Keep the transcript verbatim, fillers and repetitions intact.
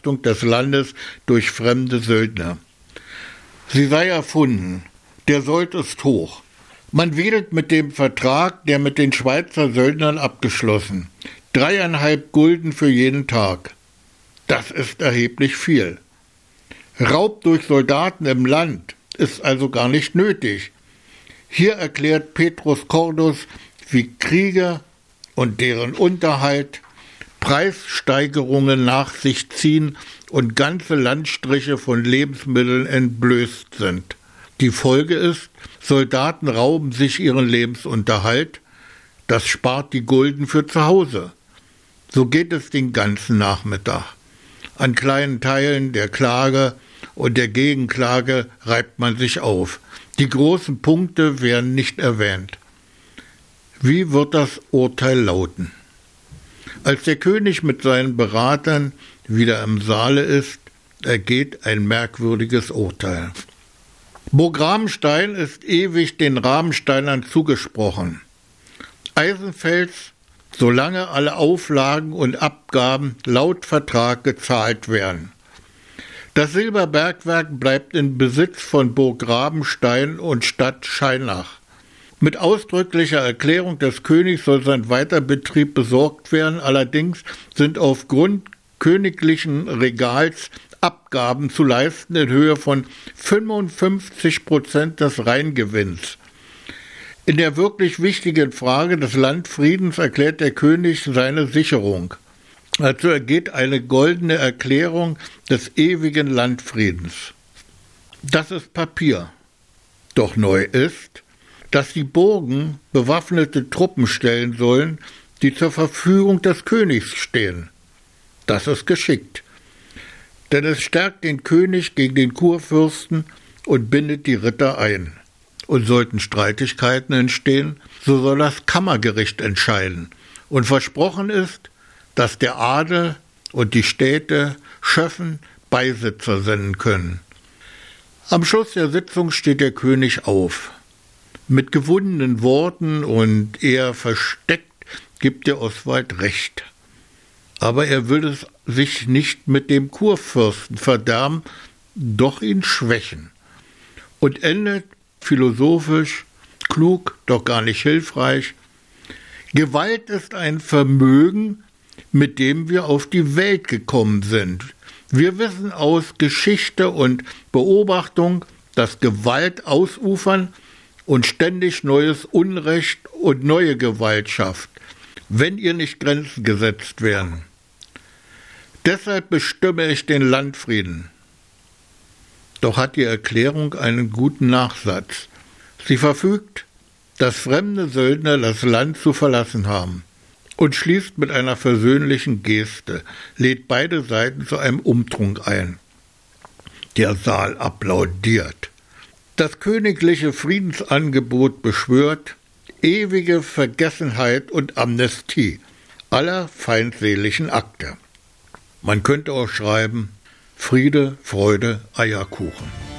Belastung des Landes durch fremde Söldner. Sie sei erfunden. Der Sold ist hoch. Man wedelt mit dem Vertrag, der mit den Schweizer Söldnern abgeschlossen. Dreieinhalb Gulden für jeden Tag. Das ist erheblich viel. Raub durch Soldaten im Land ist also gar nicht nötig. Hier erklärt Petrus Cordus, wie Kriege und deren Unterhalt Preissteigerungen nach sich ziehen und ganze Landstriche von Lebensmitteln entblößt sind. Die Folge ist, Soldaten rauben sich ihren Lebensunterhalt, das spart die Gulden für zu Hause. So geht es den ganzen Nachmittag. An kleinen Teilen der Klage und der Gegenklage reibt man sich auf. Die großen Punkte werden nicht erwähnt. Wie wird das Urteil lauten? Als der König mit seinen Beratern wieder im Saale ist, ergeht ein merkwürdiges Urteil. Burg Rabenstein ist ewig den Rabensteinern zugesprochen. Eisenfels, solange alle Auflagen und Abgaben laut Vertrag gezahlt werden. Das Silberbergwerk bleibt in Besitz von Burg Rabenstein und Stadt Scheinach. Mit ausdrücklicher Erklärung des Königs soll sein Weiterbetrieb besorgt werden, allerdings sind aufgrund königlichen Regals Abgaben zu leisten in Höhe von fünfundfünfzig Prozent des Reingewinns. In der wirklich wichtigen Frage des Landfriedens erklärt der König seine Sicherung. Also ergeht eine goldene Erklärung des ewigen Landfriedens. Das ist Papier. Doch neu ist, dass die Burgen bewaffnete Truppen stellen sollen, die zur Verfügung des Königs stehen. Das ist geschickt. Denn es stärkt den König gegen den Kurfürsten und bindet die Ritter ein. Und sollten Streitigkeiten entstehen, so soll das Kammergericht entscheiden. Und versprochen ist, dass der Adel und die Städte Schöffen Beisitzer senden können. Am Schluss der Sitzung steht der König auf. Mit gewundenen Worten und eher versteckt gibt der Oswald recht. Aber er will es sich nicht mit dem Kurfürsten verderben, doch ihn schwächen. Und endet philosophisch, klug, doch gar nicht hilfreich: Gewalt ist ein Vermögen, mit dem wir auf die Welt gekommen sind. Wir wissen aus Geschichte und Beobachtung, dass Gewalt ausufern und ständig neues Unrecht und neue Gewalt schafft, wenn ihr nicht Grenzen gesetzt werden. Deshalb bestimme ich den Landfrieden. Doch hat die Erklärung einen guten Nachsatz. Sie verfügt, dass fremde Söldner das Land zu verlassen haben, und schließt mit einer versöhnlichen Geste, lädt beide Seiten zu einem Umtrunk ein. Der Saal applaudiert. Das königliche Friedensangebot beschwört ewige Vergessenheit und Amnestie aller feindseliglichen Akte. Man könnte auch schreiben: Friede, Freude, Eierkuchen.